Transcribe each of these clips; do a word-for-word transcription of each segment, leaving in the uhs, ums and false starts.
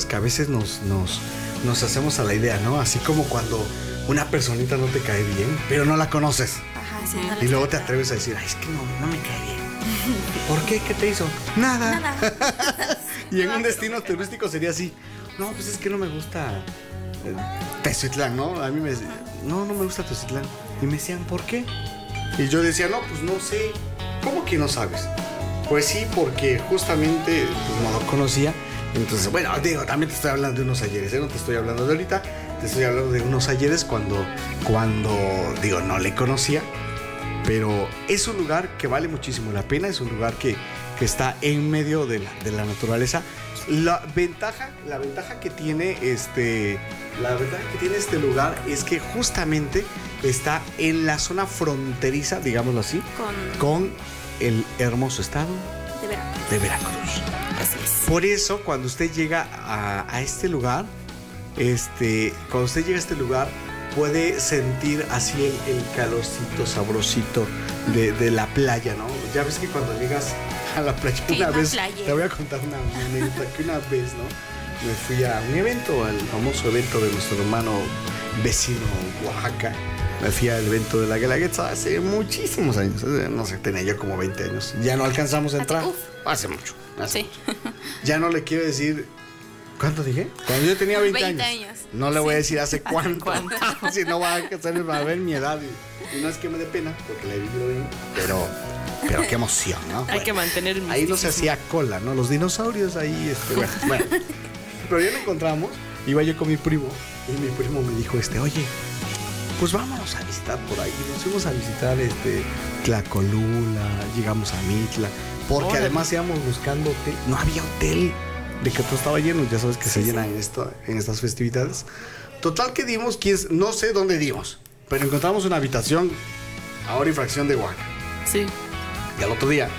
que a veces nos, nos, nos hacemos a la idea, ¿no? Así como cuando una personita no te cae bien, pero no la conoces. Ajá, sí, no Y luego te gusta. atreves a decir, ay, es que no, no me cae bien. ¿Por qué? ¿Qué te hizo? Nada. Nada. Y en un destino turístico sería así. No, pues es que no me gusta eh, Teziutlán, ¿no? A mí me decían, no, no me gusta Teziutlán. Y me decían, ¿por qué? Y yo decía, no, pues no sé. ¿Cómo que no sabes? Pues sí, porque justamente pues, no lo conocía. Entonces, bueno, digo, también te estoy hablando de unos ayeres, ¿eh? No te estoy hablando de ahorita. Te estoy hablando de unos ayeres cuando, cuando, digo, no le conocía. Pero es un lugar que vale muchísimo la pena. Es un lugar que, que está en medio de la, de la naturaleza. La ventaja, la ventaja que tiene este, la ventaja que tiene este lugar es que justamente está en la zona fronteriza, digámoslo así, Con, con el hermoso estado de Veracruz. de Veracruz. Así es. Por eso, cuando usted llega a, a este lugar, este, cuando usted llega a este lugar, puede sentir así el, el calorcito sabrosito de, de la playa, ¿no? Ya ves que cuando llegas a la playa Clima una vez, playero. te voy a contar una una anécdota que una vez, ¿no? Me fui a un evento, al famoso evento de nuestro hermano vecino Oaxaca. Me fui al evento de la Guelaguetza hace muchísimos años, no sé, tenía yo como veinte años. Ya no alcanzamos a entrar. Uf. Hace mucho. Hace Sí. mucho. Ya no le quiero decir. ¿Cuánto dije? Cuando yo tenía veinte, veinte años. años. No le voy a decir hace ¿Hace cuánto. cuánto? Si no va a saber, va a ver mi edad. Y, y no es que me dé pena, porque la he vivido bien. Pero, pero qué emoción, ¿no? Hay Bueno, que mantener el ahí no se misticismo. hacía cola, ¿no? Los dinosaurios ahí, este, bueno, bueno. Pero ya lo encontramos. Iba yo con mi primo. Y mi primo me dijo, este, oye, pues vámonos a visitar por ahí. Nos fuimos a visitar este Tlacolula, llegamos a Mitla. Porque Órale. además íbamos buscando hotel. No había hotel. De que todo estaba lleno, ya sabes que se Sí, llena sí. en, esto, en estas festividades. Total que dimos, quién es- no sé dónde dimos, pero encontramos una habitación a hora y fracción de Oaxaca. Sí. Y al otro día,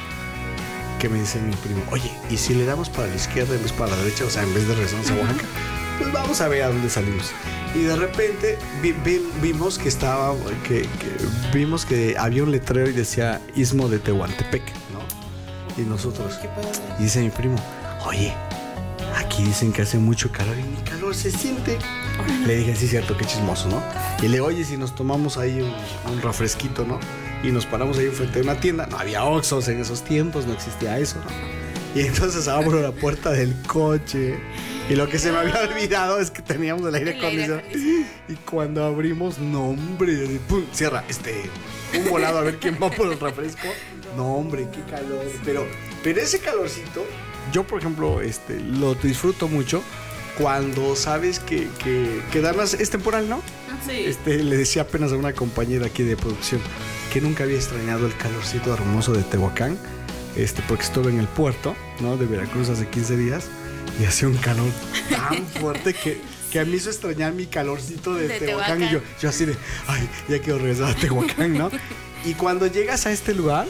que me dice mi primo, oye, ¿y si le damos para la izquierda en vez para la derecha? O sea, en vez de regresarnos a Oaxaca, pues vamos a ver a dónde salimos. Y de repente vi- vi- vimos que estaba, que, que- vimos que había un letrero y decía Istmo de Tehuantepec, ¿no? Y nosotros, y dice mi primo, oye, aquí dicen que hace mucho calor y ni calor se siente. Le dije, sí, cierto, qué chismoso, ¿no? Y le digo, oye, si nos tomamos ahí un, un refresquito, ¿no? Y nos paramos ahí enfrente de una tienda. No había Oxxos en esos tiempos, no existía eso, ¿no? Y entonces abro la puerta del coche. Y lo que se me había olvidado es que teníamos el aire El aire acondicionado. Y cuando abrimos, no, hombre, ¡pum! Cierra, este, un volado a ver quién va por el refresco. No, hombre, qué calor. Pero, pero ese calorcito, yo, por ejemplo, este, lo disfruto mucho cuando sabes que, que, que además es temporal, ¿no? Sí. Este, le decía apenas a una compañera aquí de producción que nunca había extrañado el calorcito hermoso de Tehuacán, este, porque estuve en el puerto, ¿no? De Veracruz hace quince días y hacía un calor tan fuerte que, que a mí hizo extrañar mi calorcito de, De Tehuacán, Tehuacán. y yo, yo así de, ay, ya quiero regresar a Tehuacán, ¿no? Y cuando llegas a este lugar,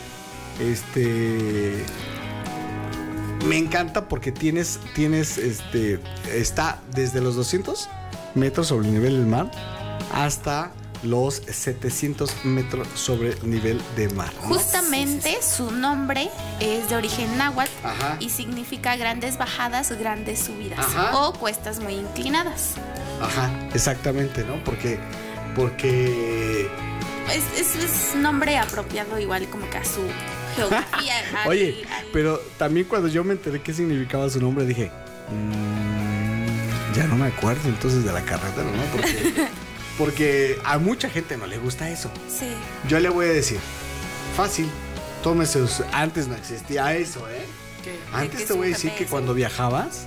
este... me encanta porque tienes, tienes, este, está desde los doscientos metros sobre el nivel del mar hasta los setecientos metros sobre el nivel de mar, ¿no? Justamente su nombre es de origen náhuatl Ajá. y significa grandes bajadas, grandes subidas Ajá. o cuestas muy inclinadas. Ajá, exactamente, ¿no? Porque, porque, Es, es, es nombre apropiado igual como que a su geografía. al- oye, al- pero también cuando yo me enteré qué significaba su nombre dije, "Mm, ya no me acuerdo entonces de la carretera, ¿no? Porque, porque a mucha gente no le gusta eso. Sí. Yo le voy a decir, fácil, tómese, sus- antes no existía eso, ¿eh? ¿Qué? Antes que te voy a es un decir G P que S. cuando viajabas,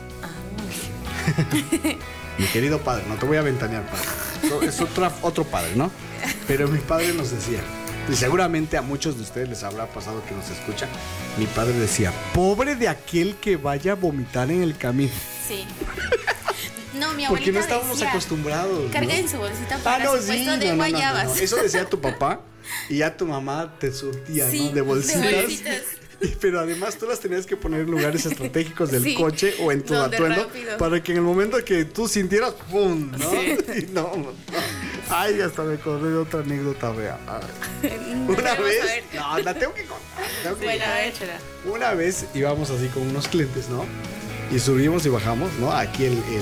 Ah, mi querido padre, no te voy a ventanear, padre, so- es otro, otro padre, ¿no? Pero mi padre nos decía, y seguramente a muchos de ustedes les habrá pasado que nos escuchan, mi padre decía, pobre de aquel que vaya a vomitar en el camino, Sí. No, mi abuelita porque no estábamos decía, acostumbrados, ¿no? carga en su bolsita Ah, para no, su sí, puesto no, de no, no, no, guayabas. no. Eso decía tu papá y ya tu mamá te surtía, Sí, ¿no? De bolsitas. de bolsitas. Y- Pero además tú las tenías que poner en lugares estratégicos del Sí, coche o en tu donde atuendo rápido. para que en el momento que tú sintieras ¡pum! ¿no? Sí. Y no, no. Ay, hasta me acordé de otra anécdota fea. Ay. No Una vamos a vez, ver. no, la tengo que contar. tengo que Bueno, contar. a ver. échala. Una vez íbamos así con unos clientes, ¿no? Y subimos y bajamos, ¿no? Aquí el, el,